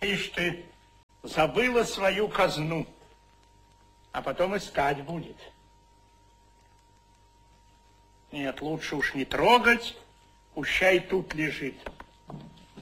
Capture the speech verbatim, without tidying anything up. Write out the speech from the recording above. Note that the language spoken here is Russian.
Ишь ты, забыла свою казну, а потом искать будет. Нет, лучше уж не трогать, пущай тут лежит.